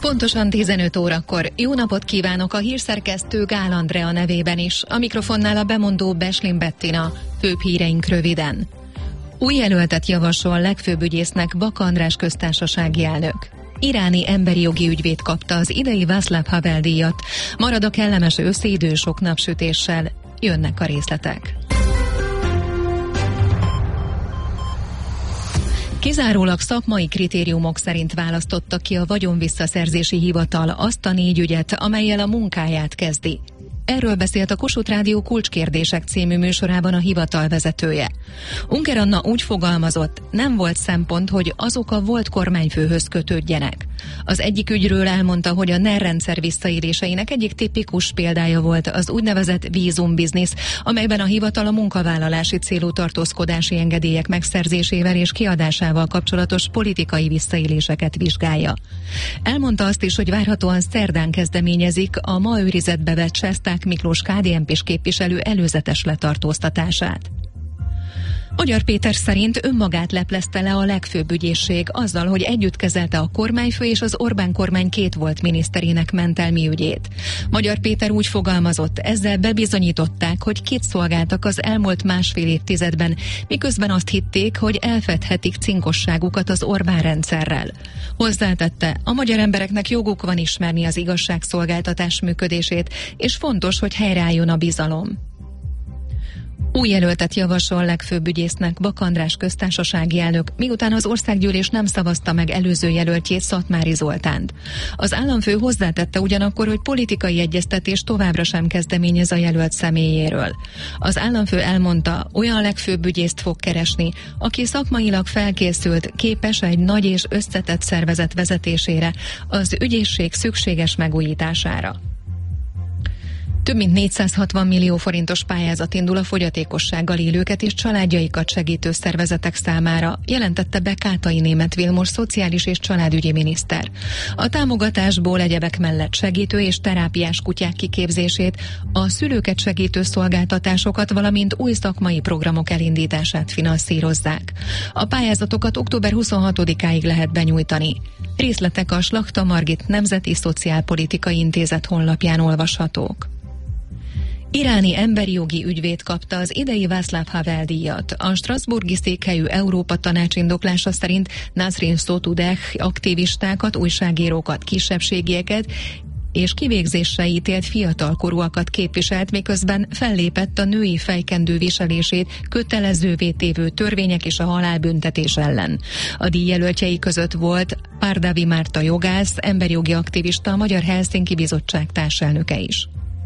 Pontosan 15 órakor. Jó napot kívánok a hírszerkesztő Gál Andrea nevében is. A mikrofonnál a bemondó Beslin Bettina. Főbb híreink röviden. Új jelöltet javasol legfőbb ügyésznek Baka András köztársasági elnök. Iráni emberi jogi ügyvéd kapta az idei Václav Havel díjat. Marad a kellemes őszi idő sok napsütéssel. Jönnek a részletek. Kizárólag szakmai kritériumok szerint választotta ki a vagyonvisszaszerzési hivatal azt a 4 ügyet, amellyel a munkáját kezdi. Erről beszélt a Kossuth Rádió Kulcskérdések című műsorában a hivatal vezetője. Unker Anna úgy fogalmazott, nem volt szempont, hogy azok a volt kormányfőhöz kötődjenek. Az egyik ügyről elmondta, hogy a NER rendszer visszaéléseinek egyik tipikus példája volt az úgynevezett vízumbiznisz, amelyben a hivatal a munkavállalási célú tartózkodási engedélyek megszerzésével és kiadásával kapcsolatos politikai visszaéléseket vizsgálja. Elmondta azt is, hogy várhatóan szerdán kezdeményezik a ma őrizetbe vett Sesták Miklós KDNP-s képviselő előzetes letartóztatását. Magyar Péter szerint önmagát leplezte le a legfőbb ügyészség azzal, hogy együtt kezelte a kormányfő és az Orbán kormány 2 volt miniszterének mentelmi ügyét. Magyar Péter úgy fogalmazott, ezzel bebizonyították, hogy kit szolgáltak az elmúlt másfél évtizedben, miközben azt hitték, hogy elfedhetik cinkosságukat az Orbán rendszerrel. Hozzátette, a magyar embereknek joguk van ismerni az igazságszolgáltatás működését, és fontos, hogy helyreálljon a bizalom. Új jelöltet javasol legfőbb ügyésznek Baka András köztársasági elnök, miután az országgyűlés nem szavazta meg előző jelöltjét, Szatmári Zoltánt. Az államfő hozzátette ugyanakkor, hogy politikai egyeztetés továbbra sem kezdeményez a jelölt személyéről. Az államfő elmondta, olyan legfőbb ügyészt fog keresni, aki szakmailag felkészült, képes egy nagy és összetett szervezet vezetésére, az ügyészség szükséges megújítására. Több mint 460 millió forintos pályázat indul a fogyatékossággal élőket és családjaikat segítő szervezetek számára, jelentette be Kátai Németh Vilmos szociális és családügyi miniszter. A támogatásból egyebek mellett segítő és terápiás kutyák kiképzését, a szülőket segítő szolgáltatásokat, valamint új szakmai programok elindítását finanszírozzák. A pályázatokat október 26-áig lehet benyújtani. Részletek a Slachta Margit Nemzeti Szociálpolitikai Intézet honlapján olvashatók. Iráni emberi jogi ügyvéd kapta az idei Václav Havel díjat. A strasbourgi székhelyű Európa Tanács indoklása szerint Nasrin Sotoudeh aktivistákat, újságírókat, kisebbségieket és kivégzésre ítélt fiatalkorúakat képviselt, miközben fellépett a női fejkendő viselését kötelezővé tévő törvények és a halálbüntetés ellen. A díjjelöltjei között volt Párdávi Márta jogász, emberjogi aktivista, a Magyar Helsinki Bizottság társelnöke is.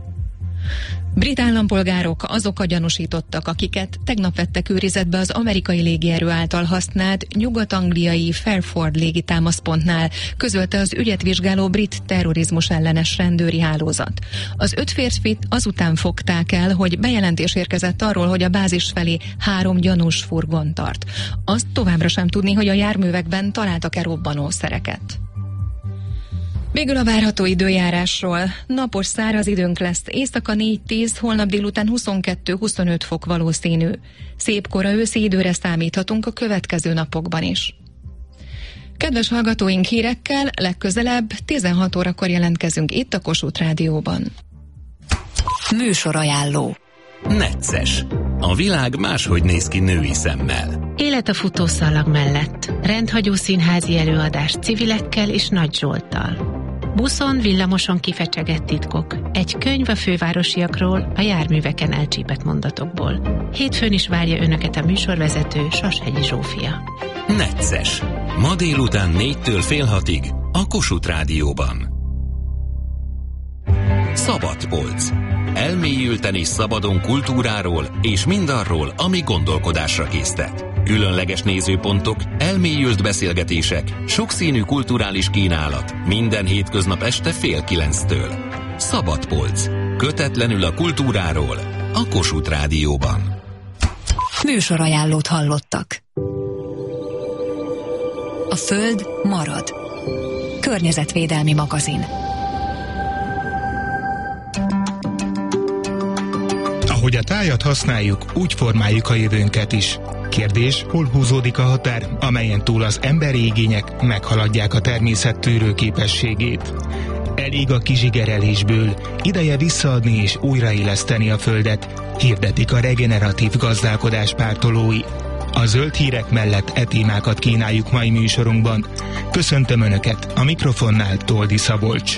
Brit állampolgárok azok a gyanúsítottak, akiket tegnap vettek őrizetbe az amerikai légierő által használt nyugat-angliai Fairford légitámaszpontnál, közölte az ügyet vizsgáló brit terrorizmus ellenes rendőri hálózat. Az 5 férfit azután fogták el, hogy bejelentés érkezett arról, hogy a bázis felé 3 gyanús furgon tart. Azt továbbra sem tudni, hogy a járművekben találtak-e robbanószereket. Végül a várható időjárásról. Napos, száraz időnk lesz, éjszaka 4-10, holnap délután 22-25 fok valószínű. Szép kora őszi időre számíthatunk a következő napokban is. Kedves hallgatóink, hírekkel legközelebb 16 órakor jelentkezünk itt a Kossuth Rádióban. Műsorajánló. Necces. A világ máshogy néz ki női szemmel. Élet a futószalag mellett. Rendhagyó színházi előadás civilekkel és Nagy Zsolttal. Buszon, villamoson kifecsegett titkok. Egy könyv a fővárosiakról, a járműveken elcsípett mondatokból. Hétfőn is várja önöket a műsorvezető Sashegyi Zsófia. Necces. Ma délután 4-től fél 6-ig a Kossuth Rádióban. Szabadpolc. Elmélyülten és szabadon kultúráról és mindarról, ami gondolkodásra késztet. Különleges nézőpontok, elmélyült beszélgetések, sokszínű kulturális kínálat. Minden hétköznap este 8:30-től. Szabadpolc. Kötetlenül a kultúráról a Kossuth Rádióban. Műsorajánlót hallottak. A Föld marad. Környezetvédelmi magazin. Ahogy a tájat használjuk, úgy formáljuk a jövőnket is. Kérdés, hol húzódik a határ, amelyen túl az emberi igények meghaladják a természet tűrő képességét? Elég a kizsigerelésből, ideje visszaadni és újraéleszteni a földet, hirdetik a regeneratív gazdálkodás pártolói. A zöld hírek mellett e témákat kínáljuk mai műsorunkban. Köszöntöm Önöket, a mikrofonnál Toldi Szabolcs.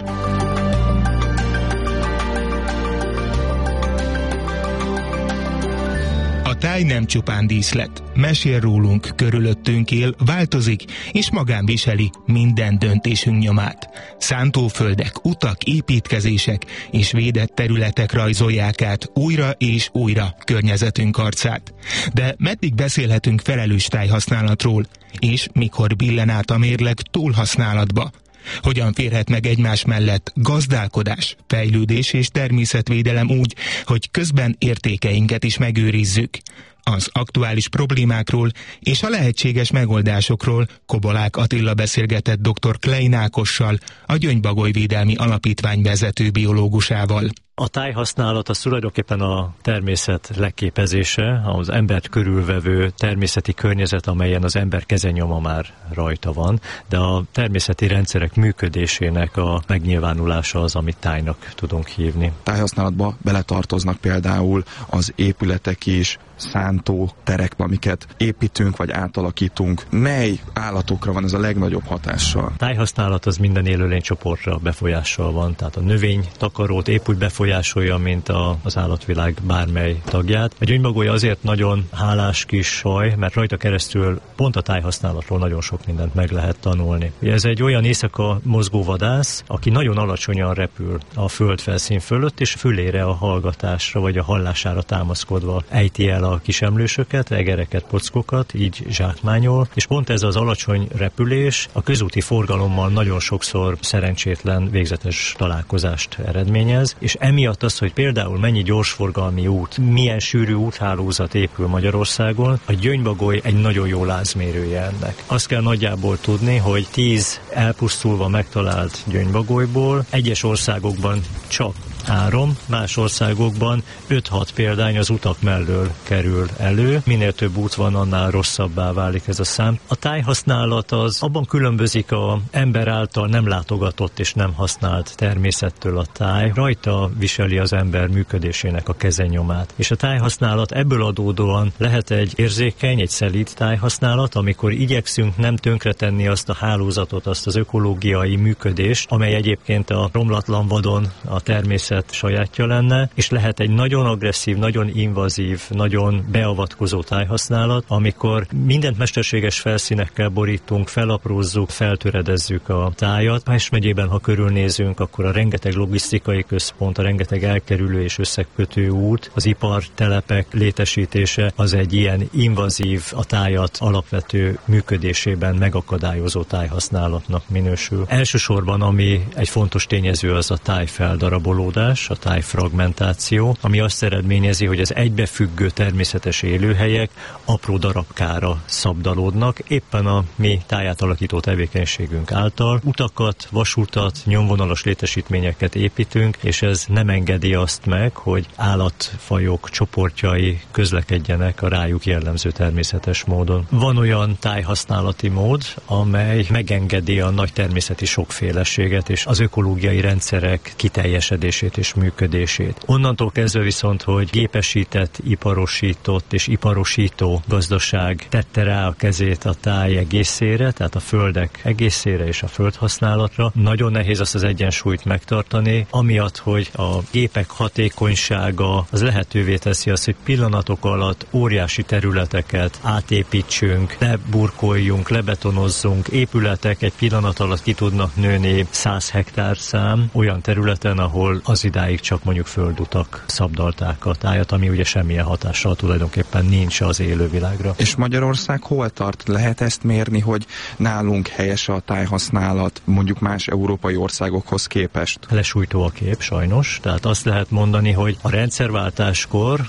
A táj nem csupán díszlet, mesél rólunk, körülöttünk él, változik, és magán viseli minden döntésünk nyomát. Szántóföldek, utak, építkezések és védett területek rajzolják át újra és újra környezetünk arcát. De meddig beszélhetünk felelős tájhasználatról, és mikor billen át a mérleg túlhasználatba? Hogyan férhet meg egymás mellett gazdálkodás, fejlődés és természetvédelem úgy, hogy közben értékeinket is megőrizzük? Az aktuális problémákról és a lehetséges megoldásokról Kobolák Attila beszélgetett dr. Klein Ákossal, a Gyöngybagoly Védelmi Alapítvány vezető biológusával. A tájhasználat az tulajdonképpen a természet leképezése, az embert körülvevő természeti környezet, amelyen az ember kezenyoma már rajta van, de a természeti rendszerek működésének a megnyilvánulása az, amit tájnak tudunk hívni. Tájhasználatba beletartoznak például az épületek is, szántó terek, amiket építünk vagy átalakítunk. Mely állatokra van ez a legnagyobb hatással? A tájhasználat az minden élőlénycsoportra befolyással van, tehát a növény takarót épp úgy befolyásolja, mint az állatvilág bármely tagját. A gyöngybagoly azért nagyon hálás kis faj, mert rajta keresztül pont a tájhasználatról nagyon sok mindent meg lehet tanulni. Ez egy olyan éjszaka mozgó vadász, aki nagyon alacsonyan repül a földfelszín fölött, és fülére a hallgatásra vagy a hallására támaszkodva ejti el a kis emlősöket, egereket, pockokat, így zsákmányol, és pont ez az alacsony repülés a közúti forgalommal nagyon sokszor szerencsétlen végzetes találkozást eredményez, és emiatt az, hogy például mennyi gyorsforgalmi út, milyen sűrű úthálózat épül Magyarországon, a gyöngybagoly egy nagyon jó lázmérője ennek. Azt kell nagyjából tudni, hogy 10 elpusztulva megtalált gyöngybagolyból egyes országokban csak 3, más országokban 5-6 példány az utak mellől kerül elő. Minél több út van, annál rosszabbá válik ez a szám. A tájhasználat az abban különbözik az ember által nem látogatott és nem használt természettől a táj. Rajta viseli az ember működésének a kezenyomát. És a tájhasználat ebből adódóan lehet egy érzékeny, egy szelíd tájhasználat, amikor igyekszünk nem tönkretenni azt a hálózatot, azt az ökológiai működést, amely egyébként a romlatlan vadon a természet sajátja lenne, és lehet egy nagyon agresszív, nagyon invazív, nagyon beavatkozó tájhasználat, amikor mindent mesterséges felszínekkel borítunk, felaprózzuk, feltöredezzük a tájat. Pest megyében, ha körülnézünk, akkor a rengeteg logisztikai központ, a rengeteg elkerülő és összekötő út, az ipartelepek létesítése az egy ilyen invazív, a tájat alapvető működésében megakadályozó tájhasználatnak minősül. Elsősorban, ami egy fontos tényező, az a tájfeldarabolódás, a tájfragmentáció, ami azt eredményezi, hogy az egybefüggő természetes élőhelyek apró darabkára szabdalódnak, éppen a mi tájátalakító tevékenységünk által. Utakat, vasutat, nyomvonalas létesítményeket építünk, és ez nem engedi azt meg, hogy állatfajok csoportjai közlekedjenek a rájuk jellemző természetes módon. Van olyan tájhasználati mód, amely megengedi a nagy természeti sokféleséget és az ökológiai rendszerek kiteljesedését és működését. Onnantól kezdve viszont, hogy gépesített, iparosított és iparosító gazdaság tette rá a kezét a táj egészére, tehát a földek egészére és a földhasználatra, nagyon nehéz azt az egyensúlyt megtartani, amiatt, hogy a gépek hatékonysága az lehetővé teszi azt, hogy pillanatok alatt óriási területeket átépítsünk, leburkoljunk, lebetonozzunk, épületek egy pillanat alatt ki tudnak nőni 100 hektár szám olyan területen, ahol az idáig csak mondjuk földutak szabdalták a tájat, ami ugye semmilyen hatással tulajdonképpen nincs az élővilágra. És Magyarország hol tart? Lehet ezt mérni, hogy nálunk helyes a tájhasználat mondjuk más európai országokhoz képest? Lesújtó a kép, sajnos. Tehát azt lehet mondani, hogy a rendszerváltáskor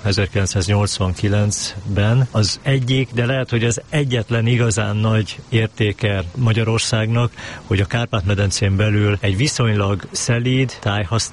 1989-ben az egyik, de lehet, hogy az egyetlen igazán nagy értéke Magyarországnak, hogy a Kárpát-medencén belül egy viszonylag szelíd tájhasználat volt,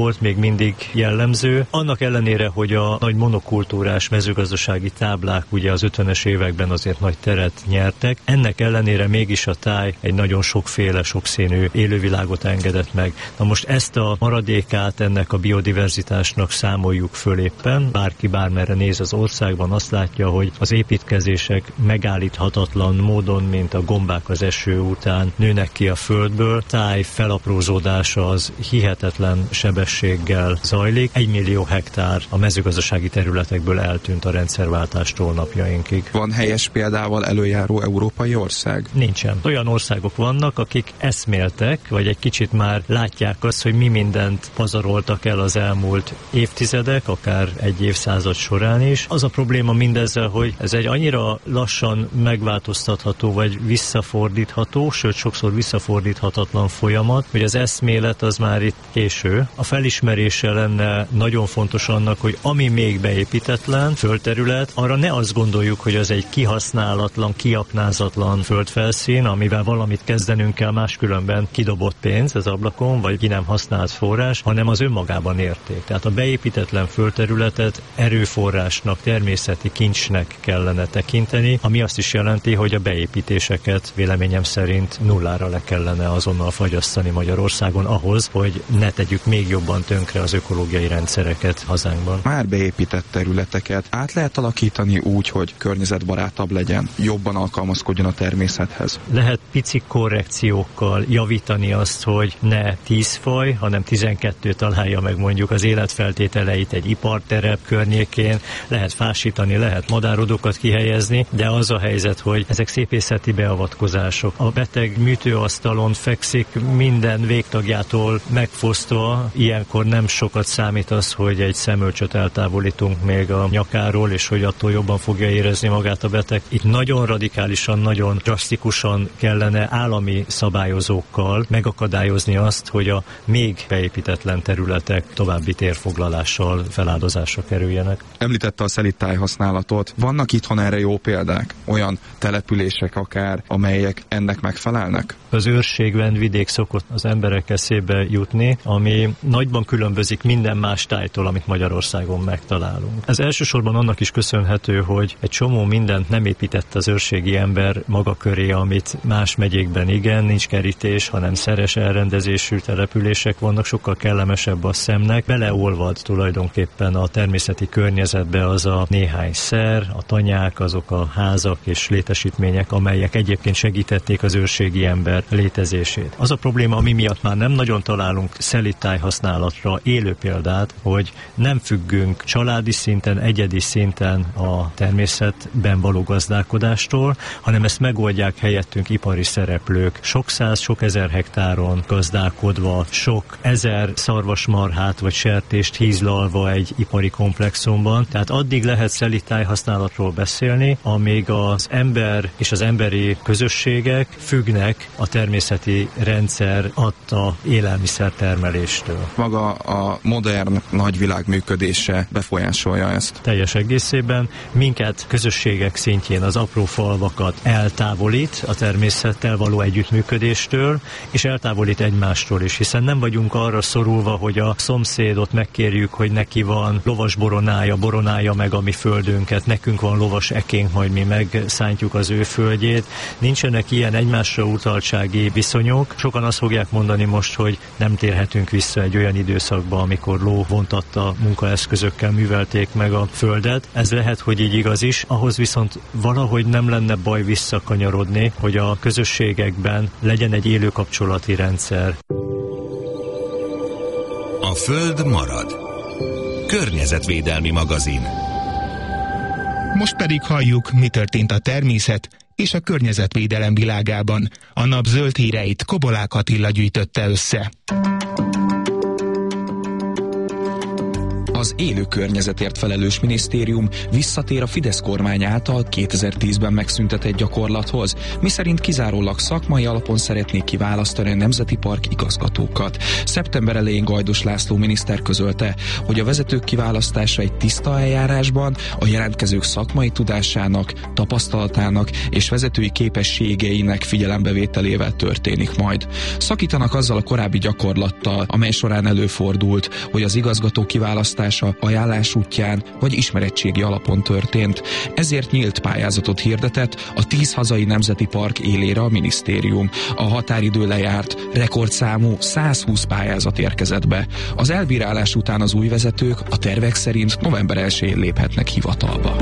volt, még mindig jellemző. Annak ellenére, hogy a nagy monokultúrás mezőgazdasági táblák ugye az 50-es években azért nagy teret nyertek, ennek ellenére mégis a táj egy nagyon sokféle, sokszínű élővilágot engedett meg. Na most ezt a maradékát ennek a biodiverzitásnak számoljuk föl éppen. Bárki bármerre néz az országban, azt látja, hogy az építkezések megállíthatatlan módon, mint a gombák az eső után nőnek ki a földből. Táj felaprózódása az hihetetlen sebességgel zajlik. 1 millió hektár a mezőgazdasági területekből eltűnt a rendszerváltástól napjainkig. Van helyes példával előjáró európai ország? Nincsen. Olyan országok vannak, akik eszméltek, vagy egy kicsit már látják azt, hogy mi mindent pazaroltak el az elmúlt évtizedek, akár egy évszázad során is. Az a probléma mindezzel, hogy ez egy annyira lassan megváltoztatható, vagy visszafordítható, sőt sokszor visszafordíthatatlan folyamat, hogy az eszmélet az már itt késő. A felismerése lenne nagyon fontos annak, hogy ami még beépítetlen földterület, arra ne azt gondoljuk, hogy az egy kihasználatlan, kiaknázatlan földfelszín, amivel valamit kezdenünk kell, máskülönben kidobott pénz az ablakon, vagy ki nem használt forrás, hanem az önmagában érték. Tehát a beépítetlen földterületet erőforrásnak, természeti kincsnek kellene tekinteni, ami azt is jelenti, hogy a beépítéseket véleményem szerint nullára le kellene azonnal fagyasztani Magyarországon ahhoz, hogy ne tegyük még jobban tönkre az ökológiai rendszereket hazánkban. Már beépített területeket át lehet alakítani úgy, hogy környezetbarátabb legyen, jobban alkalmazkodjon a természethez? Lehet pici korrekciókkal javítani azt, hogy ne 10 faj, hanem 12 találja meg mondjuk az életfeltételeit egy iparterep környékén, lehet fásítani, lehet madárodokat kihelyezni, de az a helyzet, hogy ezek szépészeti beavatkozások. A beteg műtőasztalon fekszik minden végtagjától megfosztva, ilyenkor nem sokat számít az, hogy egy szemölcsöt eltávolítunk még a nyakáról, és hogy attól jobban fogja érezni magát a beteg. Itt nagyon radikálisan, nagyon drasztikusan kellene állami szabályozókkal megakadályozni azt, hogy a még beépítetlen területek további térfoglalással feláldozásra kerüljenek. Említette a szelídtáj használatot. Vannak itthon erre jó példák? Olyan települések akár, amelyek ennek megfelelnek? Az őrségben vidék szokott az emberek eszébe jutni, ami nagyban különbözik minden más tájtól, amit Magyarországon megtalálunk. Ez elsősorban annak is köszönhető, hogy egy csomó mindent nem épített az őrségi ember maga köré, amit más megyékben igen, nincs kerítés, hanem szeres elrendezésű települések vannak, sokkal kellemesebb a szemnek. Beleolvad tulajdonképpen a természeti környezetbe az a néhány szer, a tanyák, azok a házak és létesítmények, amelyek egyébként segítették az őrségi ember létezését. Az a probléma, ami miatt már nem nagyon találunk szelídtáj használatra élő példát, hogy nem függünk családi szinten, egyedi szinten a természetben való gazdálkodástól, hanem ezt megoldják helyettünk ipari szereplők. Sok száz, sok ezer hektáron gazdálkodva, sok ezer szarvasmarhát vagy sertést hízlalva egy ipari komplexumban. Tehát addig lehet szelídtáj használatról beszélni, amíg az ember és az emberi közösségek függnek a természeti rendszer adta élelmiszertermeléstől. Maga a modern nagyvilág működése befolyásolja ezt? Teljes egészében minket közösségek szintjén az apró falvakat eltávolít a természettel való együttműködéstől, és eltávolít egymástól is, hiszen nem vagyunk arra szorulva, hogy a szomszédot megkérjük, hogy neki van lovas boronája meg a mi földünket, nekünk van lovas ekénk, majd mi megszántjuk az ő földjét. Nincsenek ilyen egymásra utaltsági viszonyok. Sokan azt fogják mondani most, hogy nem térhetünk vissza egy olyan időszakba, amikor lóvontatta munkaeszközökkel művelték meg a földet. Ez lehet, hogy így igaz is, ahhoz viszont valahogy nem lenne baj visszakanyarodni, hogy a közösségekben legyen egy élő kapcsolati rendszer. A Föld marad. Környezetvédelmi magazin. Most pedig halljuk, mi történt a természet és a környezetvédelem világában. A nap zöld híreit Kobolák Attila gyűjtötte össze. Az élő környezetért felelős minisztérium visszatér a Fidesz kormány által 2010-ben megszüntetett gyakorlathoz, miszerint kizárólag szakmai alapon szeretnék kiválasztani a Nemzeti Park igazgatókat. Szeptember elején Gajdos László miniszter közölte, hogy a vezetők kiválasztása egy tiszta eljárásban a jelentkezők szakmai tudásának, tapasztalatának és vezetői képességeinek figyelembevételével történik majd. Szakítanak azzal a korábbi gyakorlattal, amely során előfordult, hogy az igazgató kiválasztása ajánlás útján vagy ismerettségi alapon történt. Ezért nyílt pályázatot hirdetett a 10 hazai nemzeti park élére a minisztérium. A határidő lejárt, rekordszámú 120 pályázat érkezett be. Az elbírálás után az új vezetők a tervek szerint november 1-én léphetnek hivatalba.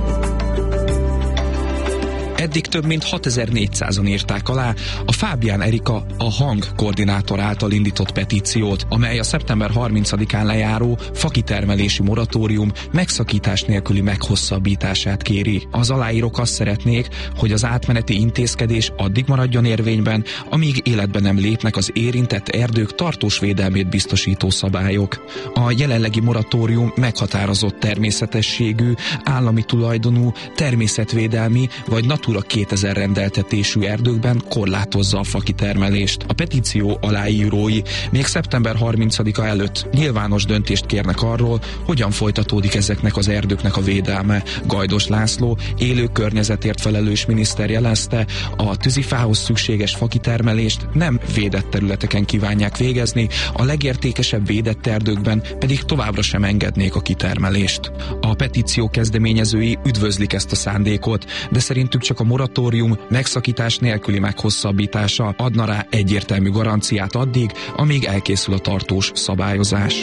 Eddig több mint 6400-an írták alá a Fábián Erika, a Hang koordinátor által indított petíciót, amely a szeptember 30-án lejáró fakitermelési moratórium megszakítás nélküli meghosszabbítását kéri. Az aláírók azt szeretnék, hogy az átmeneti intézkedés addig maradjon érvényben, amíg életbe nem lépnek az érintett erdők tartós védelmét biztosító szabályok. A jelenlegi moratórium meghatározott természetességű, állami tulajdonú, természetvédelmi vagy Natura 2000 rendeltetésű erdőkben korlátozza a fakitermelést. A petíció aláírói még szeptember 30-a előtt nyilvános döntést kérnek arról, hogyan folytatódik ezeknek az erdőknek a védelme. Gajdos László, élő környezetért felelős miniszter jelezte, a tűzifához szükséges fakitermelést nem védett területeken kívánják végezni, a legértékesebb védett erdőkben pedig továbbra sem engednék a kitermelést. A petíció kezdeményezői üdvözlik ezt a szándékot, de szerintük csak a moratórium megszakítás nélküli meghosszabbítása adna rá egyértelmű garanciát addig, amíg elkészül a tartós szabályozás.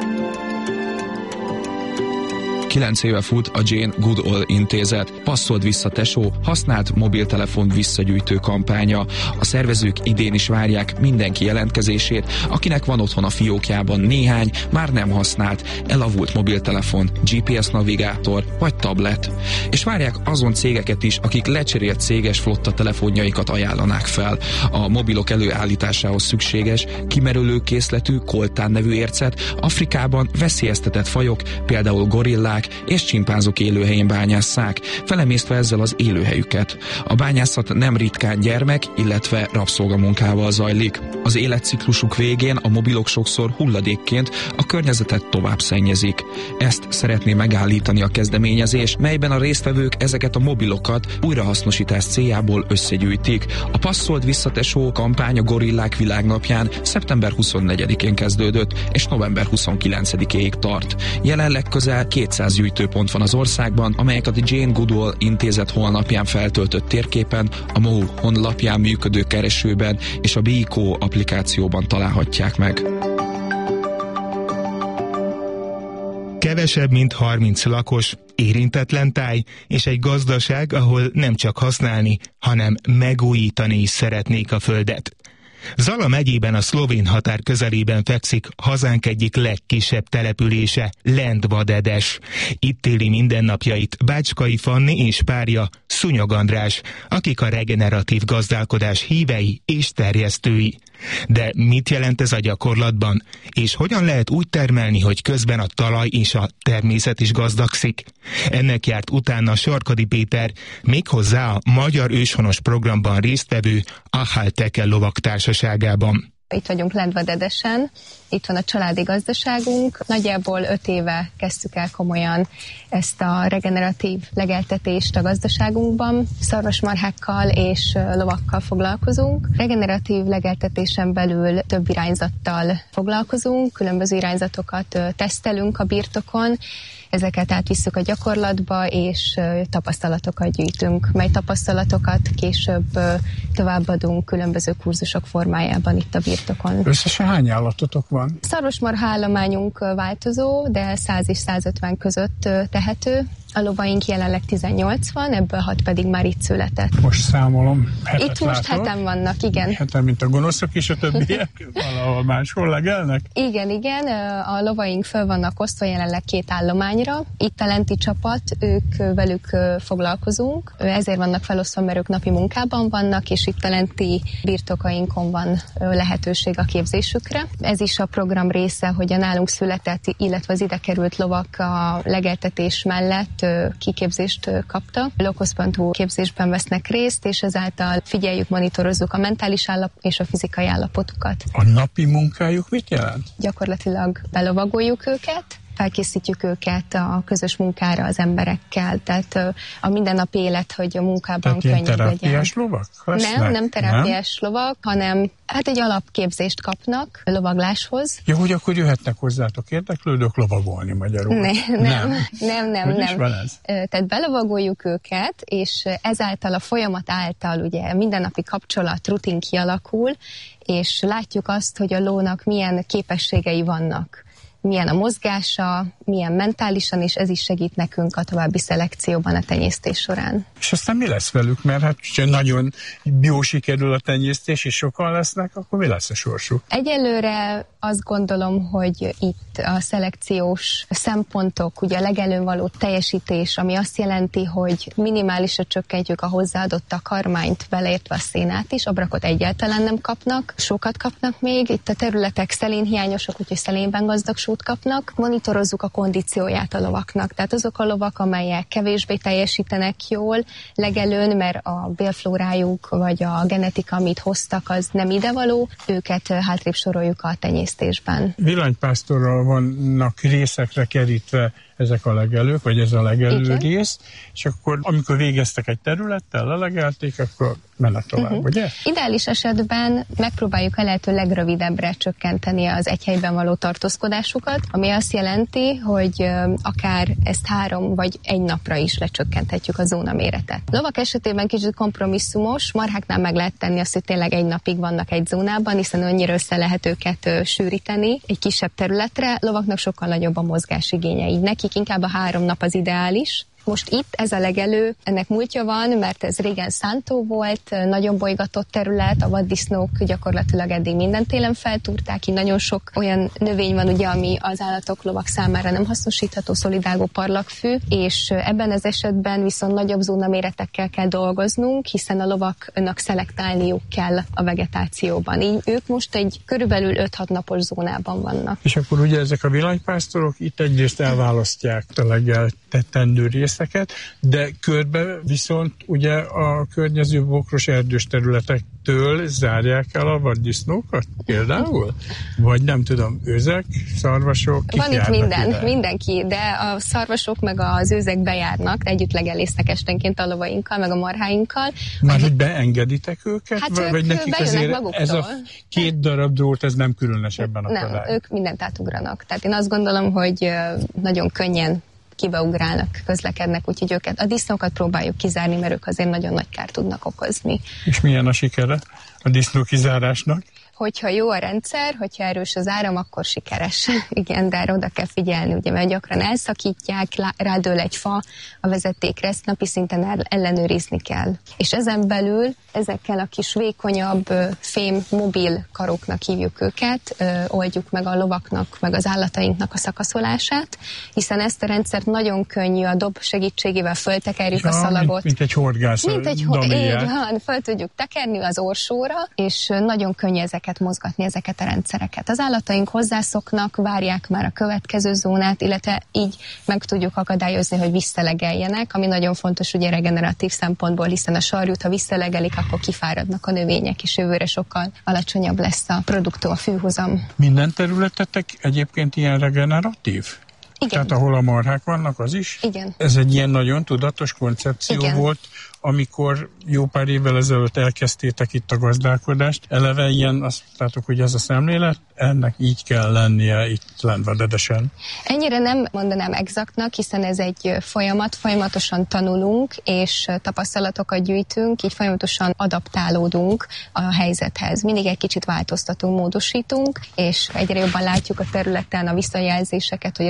9 éve fut a Jane Goodall intézet Passzold vissza tesó használt mobiltelefon visszagyűjtő kampánya. A szervezők idén is várják mindenki jelentkezését, akinek van otthon a fiókjában néhány, már nem használt, elavult mobiltelefon, GPS navigátor vagy tablet. És várják azon cégeket is, akik lecserélt céges flotta telefonjaikat ajánlanák fel. A mobilok előállításához szükséges, kimerülő készletű koltán nevű ércet Afrikában veszélyeztetett fajok, például gorillák és csimpánzok élőhelyén bányásszák, felemésztve ezzel az élőhelyüket. A bányászat nem ritkán gyermek, illetve rabszolgamunkával zajlik. Az életciklusuk végén a mobilok sokszor hulladékként a környezetet tovább szennyezik. Ezt szeretné megállítani a kezdeményezés, melyben a résztvevők ezeket a mobilokat újrahasznosítás céljából összegyűjtik. A Passzold visszatesó kampány a Gorillák világnapján szeptember 24-én kezdődött, és november 29-éig tart. Jelenleg közel 200 gyűjtőpont van az országban, amelyeket a Jane Goodall intézet honlapján feltöltött térképen, a MOU honlapján működő keresőben és a BeCo applikációban találhatják meg. Kevesebb, mint 30 lakos, érintetlen táj és egy gazdaság, ahol nem csak használni, hanem megújítani is szeretnék a földet. Zala megyében a szlovén határ közelében fekszik hazánk egyik legkisebb települése, Lendvadedes. Itt éli mindennapjait Bácskai Fanni és párja, Szúnyog András, akik a regeneratív gazdálkodás hívei és terjesztői. De mit jelent ez a gyakorlatban? És hogyan lehet úgy termelni, hogy közben a talaj és a természet is gazdagszik? Ennek járt utána Sarkadi Péter, méghozzá a Magyar Őshonos programban résztvevő Ahál Tekel lovaktársaságában. Itt vagyunk Lendvadedesen, itt van a családi gazdaságunk. Nagyjából 5 éve kezdtük el komolyan ezt a regeneratív legeltetést a gazdaságunkban. Szarvasmarhákkal és lovakkal foglalkozunk. Regeneratív legeltetésen belül több irányzattal foglalkozunk, különböző irányzatokat tesztelünk a birtokon, ezeket átvisszük a gyakorlatba, és tapasztalatokat gyűjtünk, mely tapasztalatokat később továbbadunk különböző kurzusok formájában itt a birtokon. Összesen hány állatotok van? Szarvasmarha állományunk változó, de 100 és 150 között tehető. A lovaink jelenleg 18 van, ebből 6 pedig már itt született. Most számolom, hetet itt most látok. 7 vannak, igen. Heten, mint a gonoszok és a többiek, valahol máshol legelnek? Igen, a lovaink föl vannak osztva jelenleg 2 állományra. Itt a lenti csapat, velük foglalkozunk, ezért vannak felosztva, mert ők napi munkában vannak, és itt a lenti birtokainkon van lehetőség a képzésükre. Ez is a program része, hogy a nálunk született, illetve az ide került lovak a legeltetés mellett kiképzést kaptak. Locus.hu képzésben vesznek részt, és ezáltal figyeljük, monitorozzuk a mentális és a fizikai állapotukat. A napi munkájuk mit jelent? Gyakorlatilag belovagoljuk őket, felkészítjük őket a közös munkára az emberekkel, tehát a mindennapi élet, hogy a munkában könnyebb legyen. Tehát terápiás lovak lesznek? Nem terápiás lovak, hanem egy alapképzést kapnak lovagláshoz. Ja, hogy akkor jöhetnek hozzátok érdeklődők lovagolni magyarul? Nem. Is van ez? Tehát belovagoljuk őket, és ezáltal a folyamat által ugye mindennapi kapcsolat, rutin kialakul, és látjuk azt, hogy a lónak milyen képességei vannak. Milyen a mozgása, milyen mentálisan, és ez is segít nekünk a további szelekcióban a tenyésztés során. És aztán mi lesz velük? Mert hát nagyon jó sikerül a tenyésztés, és sokan lesznek, akkor mi lesz a sorsuk? Egyelőre azt gondolom, hogy itt a szelekciós szempontok, ugye a legelőn való teljesítés, ami azt jelenti, hogy minimálisra csökkentjük a hozzáadott takarmányt, beleértve a szénát is, abrakot egyáltalán nem kapnak, sokat kapnak még. Itt a területek szelénhiányosak, úgyhogy szelénben gazdag sót kapnak. Monitorozzuk a kondícióját a lovaknak. Tehát azok a lovak, amelyek kevésbé teljesítenek jól legelőn, mert a bélflórájuk vagy a genetika, amit hoztak, az nem idevaló, őket hátrébb soroljuk a tenyésztésben. Villanypásztorral vannak részekre kerítve ezek a legelők, vagy ez a legelő rész, és akkor amikor végeztek egy területtel, lelegelték, akkor mennek tovább, ugye? Ideális esetben megpróbáljuk a lehető legrövidebbre csökkenteni az egy helyben való tartózkodásukat, ami azt jelenti, hogy akár ezt 3 vagy 1 napra is lecsökkenthetjük a zóna méretet. Lovak esetében kicsit kompromisszumos, marháknál meg lehet tenni azt, hogy tényleg 1 napig vannak egy zónában, hiszen annyira össze lehet őket sűríteni egy kisebb területre. Lovaknak sokkal nagyobb a mozgásigénye, így nekik inkább a 3 nap az ideális. Most itt ez a legelő, ennek múltja van, mert ez régen szántó volt, nagyon bolygatott terület, a vaddisznók gyakorlatilag eddig minden télen feltúrták, így nagyon sok olyan növény van, ugye, ami az állatok, lovak számára nem hasznosítható, szolidágó parlagfű, és ebben az esetben viszont nagyobb zónaméretekkel kell dolgoznunk, hiszen a lovaknak szelektálniuk kell a vegetációban. Így ők most egy körülbelül 5-6 napos zónában vannak. És akkor ugye ezek a villanypásztorok itt egyrészt elválasztják a legeltetendő részeket, de körbe viszont ugye a környező bokros erdős területektől zárják el a vaddisznókat például? Vagy nem tudom, őzek, szarvasok, kik van itt járnak mindenki, de a szarvasok meg az őzek bejárnak, együtt legelésznek esténként a lovainkkal, meg a marháinkkal. Már hogy beengeditek őket? Hát vagy nekik azért maguktól. Ez a 2 darab drót, ez nem különösebben akadály? Nem, ők mindent átugranak. Tehát én azt gondolom, hogy nagyon könnyen kibeugrálnak, közlekednek, úgyhogy őket, a disznókat próbáljuk kizárni, mert ők azért nagyon nagy kárt tudnak okozni. És milyen a sikere a disznó kizárásnak? Hogyha jó a rendszer, hogyha erős az áram, akkor sikeres. Igen, de oda kell figyelni, ugye, mert gyakran elszakítják, rádől egy fa a vezetékre, ezt napi szinten ellenőrizni kell. És ezen belül ezekkel a kis vékonyabb fém mobil karoknak hívjuk őket, oldjuk meg a lovaknak, meg az állatainknak a szakaszolását, hiszen ezt a rendszert nagyon könnyű a dob segítségével föltekerjük a szalagot. Mint egy horgász. Így van, föl tudjuk tekerni az orsóra, és nagyon könnyű ezeket mozgatni, ezeket a rendszereket. Az állataink hozzászoknak, várják már a következő zónát, illetve így meg tudjuk akadályozni, hogy visszalegeljenek, ami nagyon fontos ugye regeneratív szempontból, hiszen a sarjút, ha visszalegelik, akkor kifáradnak a növények, és jövőre sokkal alacsonyabb lesz a produktó, a fűhozam. Minden területetek egyébként ilyen regeneratív? Igen. Tehát ahol a marhák vannak, az is? Igen. Ez egy ilyen nagyon tudatos koncepció volt, amikor jó pár évvel ezelőtt elkezdtétek itt a gazdálkodást. Eleve ilyen, azt mondtátok, hogy ez a szemlélet, ennek így kell lennie itt Lendvadedesen. Ennyire nem mondanám exaktnak, hiszen ez egy folyamat, folyamatosan tanulunk, és tapasztalatokat gyűjtünk, így folyamatosan adaptálódunk a helyzethez. Mindig egy kicsit változtatunk, módosítunk, és egyre jobban látjuk a területen a visszajelzéseket, hogy regenerál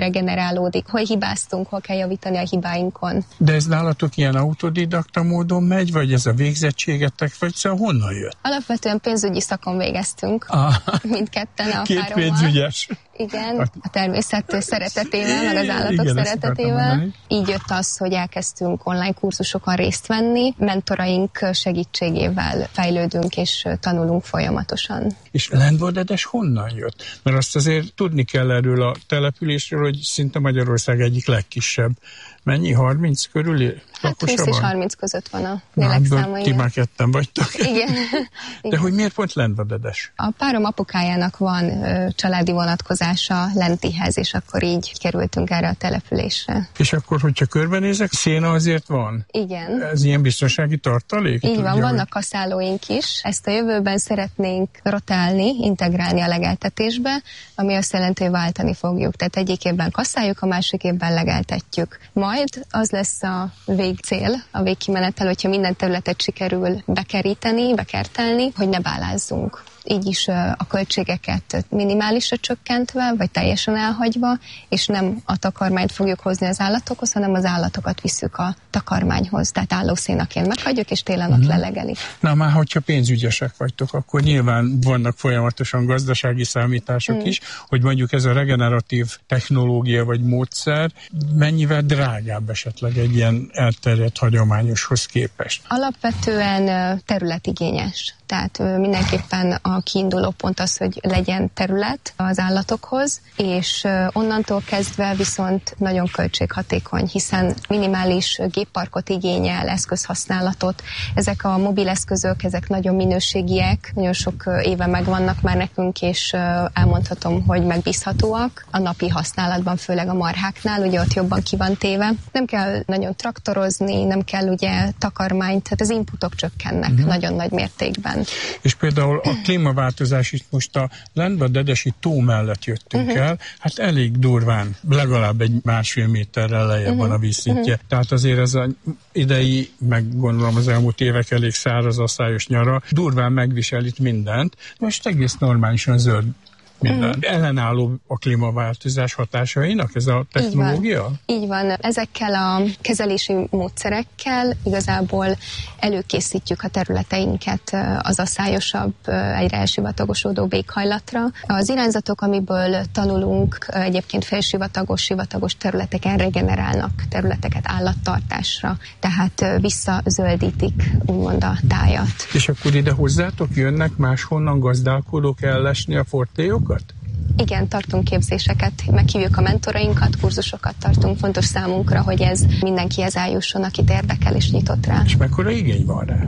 generálódik, hol hibáztunk, hol kell javítani a hibáinkon. De ez nálatok ilyen autodidakta módon megy, vagy ez a végzettségetek, vagy szóval honnan jött? Alapvetően pénzügyi szakon végeztünk, mindketten a Két párommal. pénzügyes. Igen, a természet szeretetével, meg az állatok szeretetével. Így jött az, hogy elkezdtünk online kurzusokon részt venni, mentoraink segítségével fejlődünk és tanulunk folyamatosan. És Lendvadedes honnan jött? Mert azt azért tudni kell erről a településről, hogy szinte Magyarország egyik legkisebb. Mennyi? 30 körül? Hát 20 és 30 között van a lélekszáma. Ti már ketten vagytok. Igen. De hogy miért pont Lendvadedes? A párom apukájának van családi vonatkozása Lentihez, és akkor így kerültünk erre a településre. És akkor, hogyha körbenézek, széna azért van? Igen. Ez ilyen biztonsági tartalék? Így van, vannak kaszálóink is. Ezt a jövőben szeretnénk rotálni, integrálni a legeltetésbe, ami azt jelenti, hogy váltani fogjuk. Tehát egyik évben kaszáljuk, a másik évben legeltetjük. Majd az lesz a végcél, a végkimenetel, hogyha minden területet sikerül bekeríteni, bekertelni, hogy ne bálázzunk. Így is a költségeket minimálisra csökkentve, vagy teljesen elhagyva, és nem a takarmányt fogjuk hozni az állatokhoz, hanem az állatokat visszük a takarmányhoz. Tehát állószénaként meghagyjuk, és télen ott lelegelik. Na már, hogyha pénzügyesek vagytok, akkor nyilván vannak folyamatosan gazdasági számítások is, hogy mondjuk ez a regeneratív technológia vagy módszer mennyivel drágább esetleg egy ilyen elterjedt hagyományoshoz képest? Alapvetően területigényes. Tehát mindenképpen a kiinduló pont az, hogy legyen terület az állatokhoz, és onnantól kezdve viszont nagyon költséghatékony, hiszen minimális gépparkot igényel, eszközhasználatot. Ezek a mobileszközök, ezek nagyon minőségiek, nagyon sok éve megvannak már nekünk, és elmondhatom, hogy megbízhatóak a napi használatban, főleg a marháknál, ugye ott jobban ki van téve. Nem kell nagyon traktorozni, nem kell ugye takarmányt, tehát az inputok csökkennek nagyon nagy mértékben. És például a klímaváltozás is most a Lendvadedesi tó mellett jöttünk el, hát elég durván, legalább egy 1,5 méterrel lejjebb van a vízszintje. Tehát azért ez az idei, meg gondolom az elmúlt évek elég száraz, asszályos nyara, durván megvisel itt mindent, most egész normálisan zöld minden. Ellenálló a klímaváltozás hatásainak ez a technológia? Így van. Ezekkel a kezelési módszerekkel igazából előkészítjük a területeinket az asszályosabb, egyre elsivatagosodó éghajlatra. Az irányzatok, amiből tanulunk, egyébként sivatagos területeken regenerálnak területeket állattartásra, tehát visszazöldítik úgymond a tájat. És akkor ide hozzátok jönnek máshonnan gazdálkodók ellesni a fortélyokat? Igen, tartunk képzéseket, meghívjuk a mentorainkat, kurzusokat tartunk. Fontos számunkra, hogy ez mindenkihez eljusson, akit érdekel és nyitott rá. És mekkora igény van rá?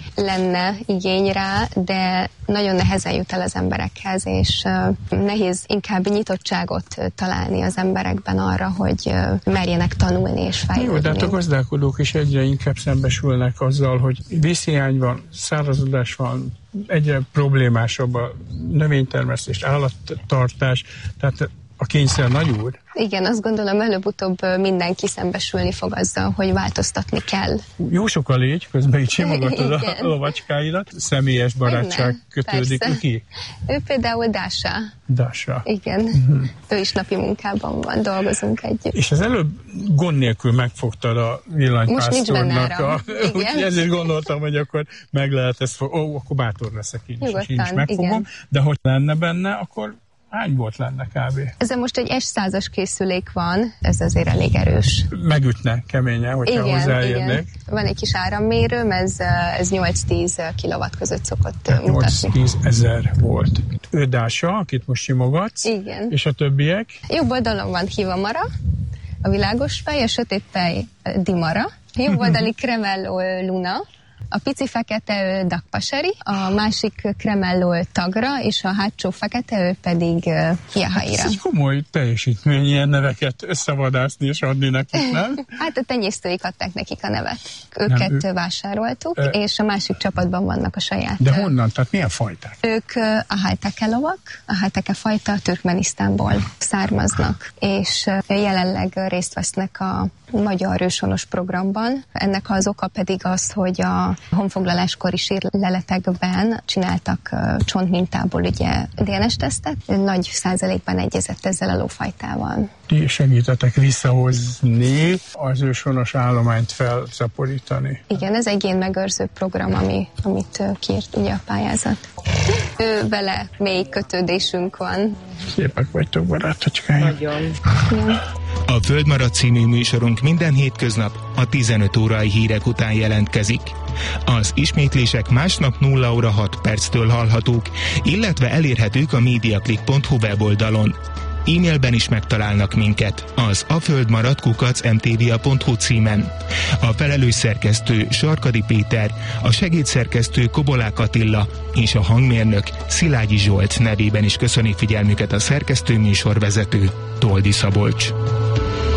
Lenne igény rá, de nagyon nehezen jut el az emberekhez, és nehéz inkább nyitottságot találni az emberekben arra, hogy merjenek tanulni és fejlődni. Jó, de hát a gazdálkodók is egyre inkább szembesülnek azzal, hogy vízhiány van, szárazodás van, egyre problémásabb a növénytermesztés, állattartás, tehát a kényszer nagy úr. Igen, azt gondolom előbb-utóbb mindenki szembesülni fog azzal, hogy változtatni kell. Jó sok a légy, közben így simogatod a lovacskáidat. Személyes barátság kötődik ki? Ő például Dása. Dása. Igen. Ő is napi munkában van, dolgozunk együtt. És az előbb gond nélkül megfogtad a villanypásztornak. Ezért gondoltam, hogy akkor meg lehet ezt akkor bátor leszek én is megfogom. Igen. De hogy lenne benne, akkor hány volt lenne kb? Ezen most egy S100-as készülék van, ez azért elég erős. Megütne keményen, hogyha hozzáérnék. Igen. Van egy kis árammérőm, ez 8-10 kW között szokott mutatni. 8-10 ezer volt. Ő Dása, akit most simogatsz. Igen. És a többiek? Jobb oldalon van Hivamara, a világos fej, a sötét fej Dimara, a jobb oldali Cremello Luna, a pici fekete ő Dakpaseri, a másik Cremello Tagra, és a hátsó fekete ő pedig Jahaira. Ez egy komoly teljesítmény ilyen neveket összevadászni és adni nekik, nem? Hát a tenyésztőik adták nekik a nevet. Őket vásároltuk, és a másik csapatban vannak a saját. De honnan? Tehát milyen fajták? Ők a Halteke lovak, a Halteke fajta Türkmenisztánból származnak, és jelenleg részt vesznek a magyar őshonos programban. Ennek az oka pedig az, hogy a honfoglaláskori sírleletekben csináltak csontmintából ugye DNS-tesztet, nagy százalékban egyezett ezzel a lófajtával. Ti segítetek visszahozni az őshonos állományt felszaporítani. Igen, ez egy génmegőrző program, amit kiírt ugye a pályázat. Vele mély kötődésünk van. Szépek vagytok, barátocskaim. Nagyon. Igen. A Földmarad című műsorunk minden hétköznap a 15 órai hírek után jelentkezik. Az ismétlések másnap 0 óra 6 perctől hallhatók, illetve elérhetők a mediaclick.hu weboldalon. E-mailben is megtalálnak minket az aföldmarad@mtva.hu címen. A felelős szerkesztő Sarkadi Péter, a segédszerkesztő Kobolák Attila és a hangmérnök Szilágyi Zsolt nevében is köszöni figyelmüket a szerkesztő műsorvezető Toldi Szabolcs.